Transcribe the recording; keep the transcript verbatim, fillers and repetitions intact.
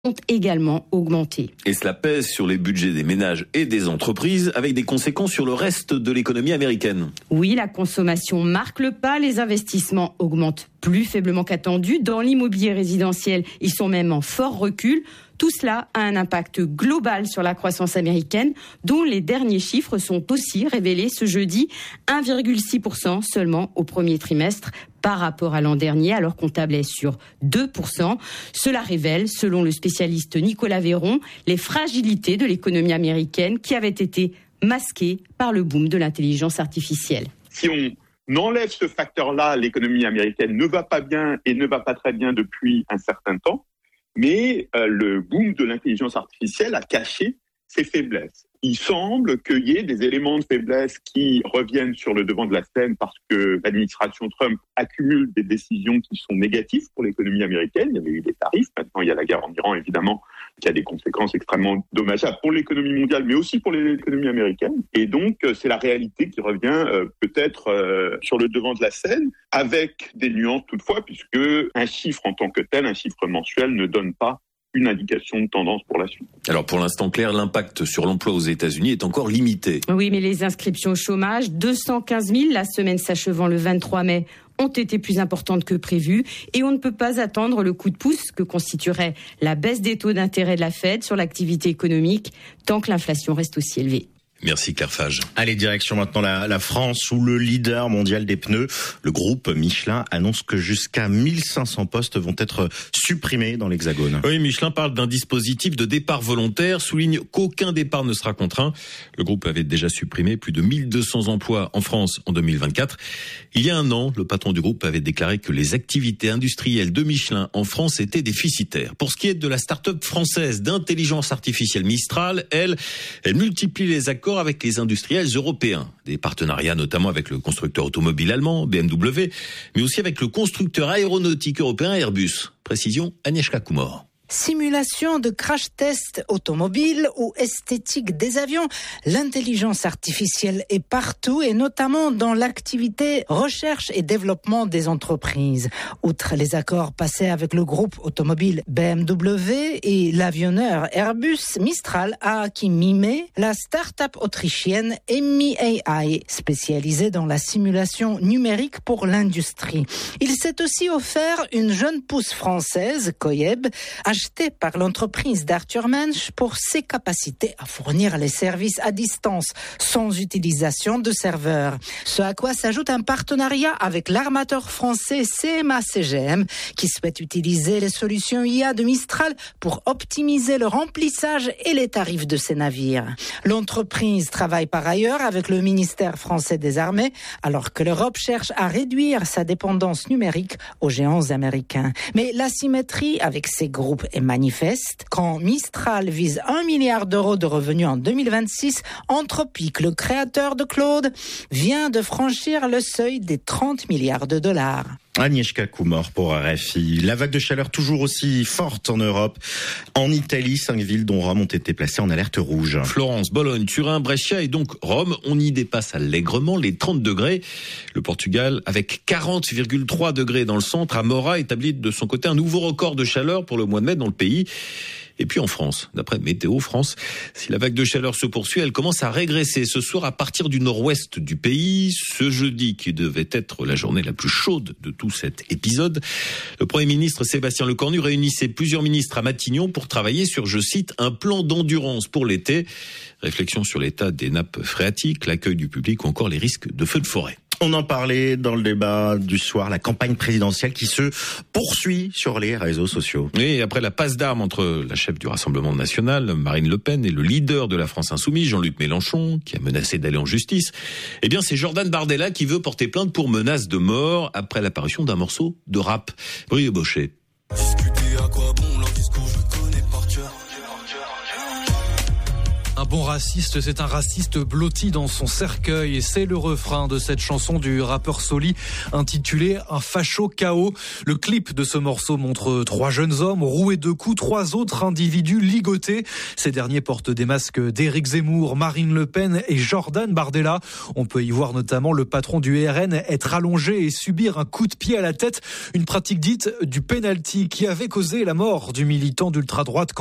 ont également augmenté. Et cela pèse sur les budgets des ménages et des entreprises avec des conséquences sur le reste de l'économie américaine. Oui, la consommation marque le pas, les investissements augmentent plus faiblement qu'attendu. Dans l'immobilier résidentiel, ils sont même en fort recul. Tout cela a un impact global sur la croissance américaine, dont les derniers chiffres sont aussi révélés ce jeudi, un virgule six pour cent seulement au premier trimestre par rapport à l'an dernier, alors qu'on tablait sur deux pour cent. Cela révèle, selon le spécialiste Nicolas Véron, les fragilités de l'économie américaine qui avaient été masquées par le boom de l'intelligence artificielle. Si on enlève ce facteur-là, l'économie américaine ne va pas bien et ne va pas très bien depuis un certain temps. Mais euh, le boom de l'intelligence artificielle a caché ses faiblesses. Il semble qu'il y ait des éléments de faiblesse qui reviennent sur le devant de la scène parce que l'administration Trump accumule des décisions qui sont négatives pour l'économie américaine. Il y avait eu des tarifs, maintenant il y a la guerre en Iran évidemment, qui a des conséquences extrêmement dommageables pour l'économie mondiale, mais aussi pour l'économie américaine. Et donc c'est la réalité qui revient euh, peut-être euh, sur le devant de la scène, avec des nuances toutefois, puisque un chiffre en tant que tel, un chiffre mensuel, ne donne pas une indication de tendance pour la suite. Alors pour l'instant, Claire, l'impact sur l'emploi aux États-Unis est encore limité. Oui, mais les inscriptions au chômage, deux cent quinze mille la semaine s'achevant le vingt-trois mai, ont été plus importantes que prévu et on ne peut pas attendre le coup de pouce que constituerait la baisse des taux d'intérêt de la Fed sur l'activité économique tant que l'inflation reste aussi élevée. Merci Claire Fage. Allez, direction maintenant la, la France, où le leader mondial des pneus, le groupe Michelin, annonce que jusqu'à mille cinq cents postes vont être supprimés dans l'Hexagone. Oui, Michelin parle d'un dispositif de départ volontaire, souligne qu'aucun départ ne sera contraint. Le groupe avait déjà supprimé plus de mille deux cents emplois en France en deux mille vingt-quatre. Il y a un an, le patron du groupe avait déclaré que les activités industrielles de Michelin en France étaient déficitaires. Pour ce qui est de la start-up française d'intelligence artificielle Mistral, elle, elle multiplie les accords avec les industriels européens. Des partenariats notamment avec le constructeur automobile allemand, B M W, mais aussi avec le constructeur aéronautique européen Airbus. Précision, Agnieszka Kumor. Simulation de crash test automobile ou esthétique des avions, l'intelligence artificielle est partout et notamment dans l'activité recherche et développement des entreprises. Outre les accords passés avec le groupe automobile B M W et l'avionneur Airbus, Mistral a acquis mi-mai la start-up autrichienne Emmi A I, spécialisée dans la simulation numérique pour l'industrie. Il s'est aussi offert une jeune pousse française, Coyeb, acheté par l'entreprise d'Arthur Mensch pour ses capacités à fournir les services à distance sans utilisation de serveurs. Ce à quoi s'ajoute un partenariat avec l'armateur français C M A C G M qui souhaite utiliser les solutions I A de Mistral pour optimiser le remplissage et les tarifs de ses navires. L'entreprise travaille par ailleurs avec le ministère français des Armées alors que l'Europe cherche à réduire sa dépendance numérique aux géants américains. Mais l'asymétrie avec ces groupes est manifeste. Quand Mistral vise un milliard d'euros de revenus en deux mille vingt-six, Anthropic, le créateur de Claude, vient de franchir le seuil des trente milliards de dollars. Agnieszka Kumor pour R F I. La vague de chaleur toujours aussi forte en Europe. En Italie, cinq villes dont Rome ont été placées en alerte rouge. Florence, Bologne, Turin, Brescia et donc Rome. On y dépasse allègrement les trente degrés. Le Portugal avec quarante virgule trois degrés dans le centre. Amora établit de son côté un nouveau record de chaleur pour le mois de mai dans le pays. Et puis en France, d'après Météo France, si la vague de chaleur se poursuit, elle commence à régresser ce soir à partir du nord-ouest du pays. Ce jeudi, qui devait être la journée la plus chaude de tout cet épisode, le Premier ministre Sébastien Lecornu réunissait plusieurs ministres à Matignon pour travailler sur, je cite, un plan d'endurance pour l'été. Réflexion sur l'état des nappes phréatiques, l'accueil du public ou encore les risques de feux de forêt. On en parlait dans le débat du soir, la campagne présidentielle qui se poursuit sur les réseaux sociaux. Et après la passe d'armes entre la chef du Rassemblement national, Marine Le Pen, et le leader de la France insoumise, Jean-Luc Mélenchon, qui a menacé d'aller en justice, eh bien c'est Jordan Bardella qui veut porter plainte pour menace de mort après l'apparition d'un morceau de rap. Brieux Bochet. Discuter à quoi bon leur discours, je connais par cœur. Un bon raciste, c'est un raciste blotti dans son cercueil. Et c'est le refrain de cette chanson du rappeur Soli intitulée Un facho K O. Le clip de ce morceau montre trois jeunes hommes roués de coups, trois autres individus ligotés. Ces derniers portent des masques d'Éric Zemmour, Marine Le Pen et Jordan Bardella. On peut y voir notamment le patron du R N être allongé et subir un coup de pied à la tête. Une pratique dite du penalty qui avait causé la mort du militant d'ultra-droite